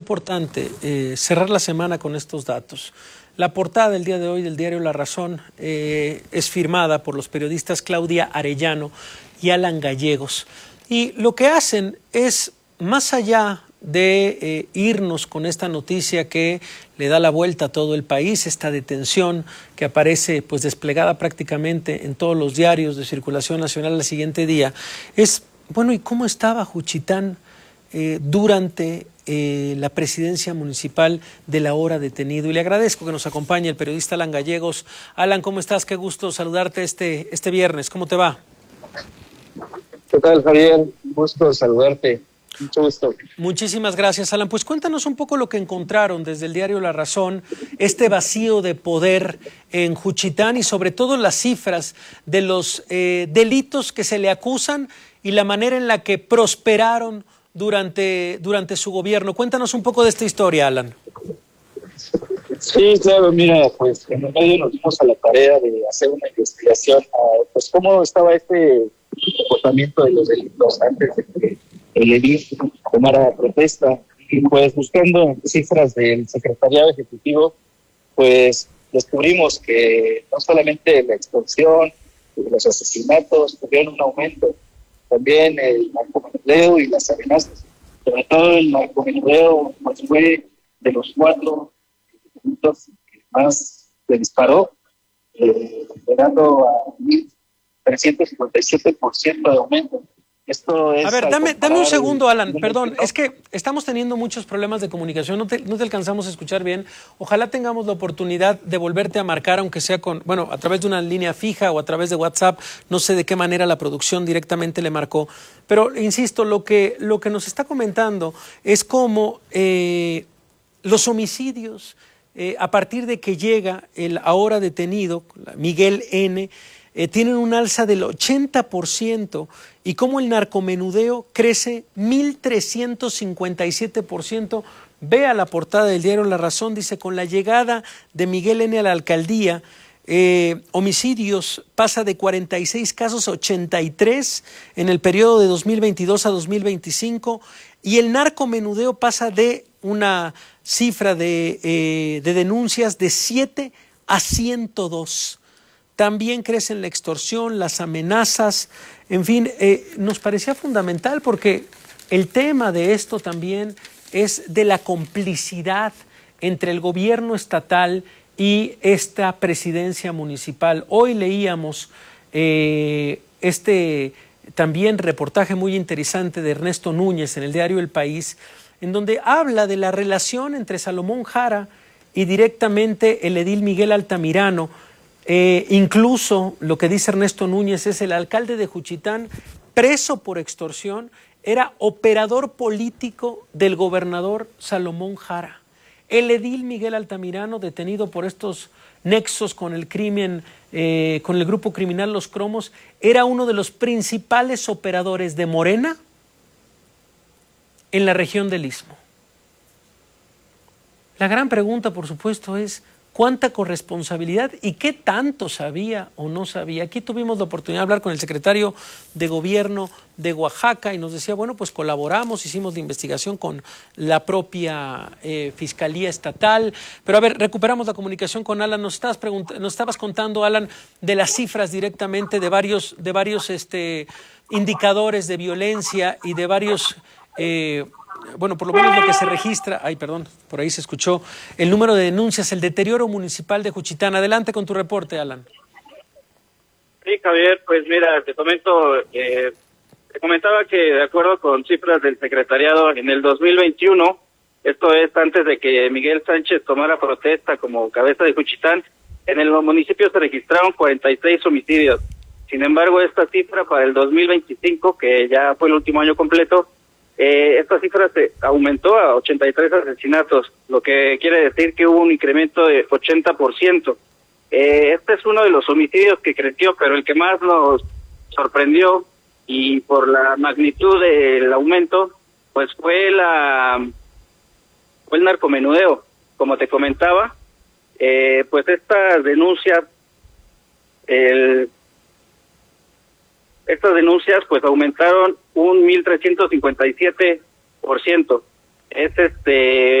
importante cerrar la semana con estos datos. La portada del día de hoy del diario La Razón es firmada por los periodistas Claudia Arellano y Alan Gallegos. Y lo que hacen es, más allá de irnos con esta noticia que le da la vuelta a todo el país, esta detención que aparece pues desplegada prácticamente en todos los diarios de circulación nacional al siguiente día, es, bueno, ¿y cómo estaba Juchitán durante la presidencia municipal del ahora detenido? Y le agradezco que nos acompañe el periodista Alan Gallegos. Alan, ¿cómo estás? Qué gusto saludarte este viernes. ¿Cómo te va? ¿Qué tal, Javier? Un gusto saludarte. Mucho gusto. Muchísimas gracias, Alan. Pues cuéntanos un poco lo que encontraron desde el diario La Razón, este vacío de poder en Juchitán y sobre todo las cifras de los delitos que se le acusan y la manera en la que prosperaron durante su gobierno. Cuéntanos un poco de esta historia, Alan. Sí, claro, mira, pues en el medio nos dimos a la tarea de hacer una investigación, pues cómo estaba este comportamiento de los delitos antes de que el edil tomara protesta, y pues buscando cifras del secretariado ejecutivo, pues descubrimos que no solamente la extorsión y los asesinatos tuvieron un aumento, también el narcomenudeo y las amenazas. Sobre todo el narcomenudeo pues fue de los 4 delitos que más se disparó, llegando a 1.357% de aumento. Esto es. A ver, dame un segundo, Alan, perdón, es que estamos teniendo muchos problemas de comunicación, no te alcanzamos a escuchar bien. Ojalá tengamos la oportunidad de volverte a marcar, aunque sea a través de una línea fija o a través de WhatsApp, no sé de qué manera la producción directamente le marcó, pero insisto, lo que nos está comentando es cómo los homicidios, a partir de que llega el ahora detenido, Miguel N., tienen un alza del 80% y cómo el narcomenudeo crece 1.357%. Vea la portada del diario La Razón, dice, con la llegada de Miguel N. a la alcaldía, homicidios pasa de 46 casos a 83 en el periodo de 2022 a 2025 y el narcomenudeo pasa de una cifra de denuncias de 7 a 102. También crecen la extorsión, las amenazas, en fin, nos parecía fundamental porque el tema de esto también es de la complicidad entre el gobierno estatal y esta presidencia municipal. Hoy leíamos también reportaje muy interesante de Ernesto Núñez en el diario El País, en donde habla de la relación entre Salomón Jara y directamente el edil Miguel Altamirano. Incluso lo que dice Ernesto Núñez es el alcalde de Juchitán, preso por extorsión, era operador político del gobernador Salomón Jara. El edil Miguel Altamirano, detenido por estos nexos con el crimen, con el grupo criminal Los Cromos, era uno de los principales operadores de Morena en la región del Istmo. La gran pregunta, por supuesto, es ¿cuánta corresponsabilidad y qué tanto sabía o no sabía? Aquí tuvimos la oportunidad de hablar con el secretario de Gobierno de Oaxaca y nos decía, bueno, pues colaboramos, hicimos la investigación con la propia Fiscalía Estatal. Pero a ver, recuperamos la comunicación con Alan. Nos estabas contando, Alan, de las cifras directamente de varios indicadores de violencia y de varios... por lo menos lo que se registra, por ahí se escuchó el número de denuncias, el deterioro municipal de Juchitán. Adelante con tu reporte, Alan. Sí, Javier, pues mira, te comentaba que de acuerdo con cifras del secretariado en el 2021, esto es antes de que Miguel Sánchez tomara protesta como cabeza de Juchitán, en el municipio se registraron 46 homicidios. Sin embargo, esta cifra para el 2025, que ya fue el último año completo, esta cifra se aumentó a 83 asesinatos, lo que quiere decir que hubo un incremento de 80%. Este es uno de los homicidios que creció, pero el que más nos sorprendió y por la magnitud del aumento, pues fue el narcomenudeo. Como te comentaba, pues estas denuncias pues aumentaron un 1.357%. Es